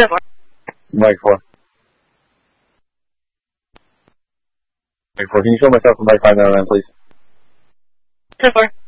10-4. Mike 4. Mike 4, can you show myself from Mike 599, please? 10-4.